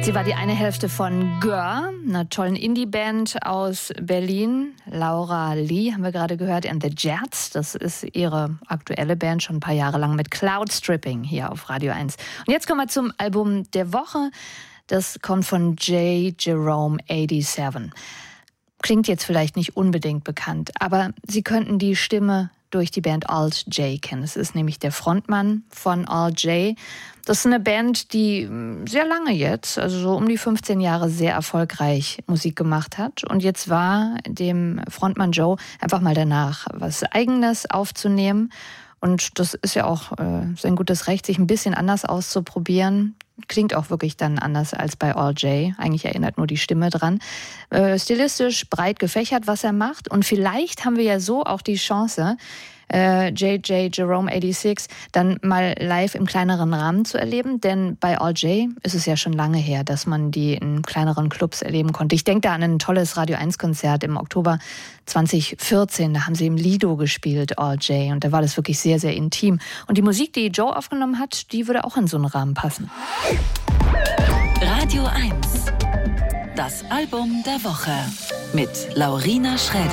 Sie war die eine Hälfte von Gör, einer tollen Indie-Band aus Berlin. Laura Lee haben wir gerade gehört, and the Jets. Das ist ihre aktuelle Band, schon ein paar Jahre lang mit Cloud Stripping hier auf Radio 1. Und jetzt kommen wir zum Album der Woche. Das kommt von J. Jerome 87. Klingt jetzt vielleicht nicht unbedingt bekannt, aber Sie könnten die Stimme durch die Band Alt J kennen. Es ist nämlich der Frontmann von Alt J. Das ist eine Band, die sehr lange jetzt, also so um die 15 Jahre, sehr erfolgreich Musik gemacht hat. Und jetzt war dem Frontmann Joe einfach mal danach, was Eigenes aufzunehmen. Und das ist ja auch sein gutes Recht, sich ein bisschen anders auszuprobieren. Klingt auch wirklich dann anders als bei Alt J. Eigentlich erinnert nur die Stimme dran. Stilistisch breit gefächert, was er macht. Und vielleicht haben wir ja so auch die Chance, J. Jerome 86 dann mal live im kleineren Rahmen zu erleben. Denn bei Alt J ist es ja schon lange her, dass man die in kleineren Clubs erleben konnte. Ich denke da an ein tolles Radio 1-Konzert im Oktober 2014. Da haben sie im Lido gespielt, Alt J. Und da war das wirklich sehr, sehr intim. Und die Musik, die Joe aufgenommen hat, die würde auch in so einen Rahmen passen. Radio 1. Das Album der Woche mit Laurina Schräder.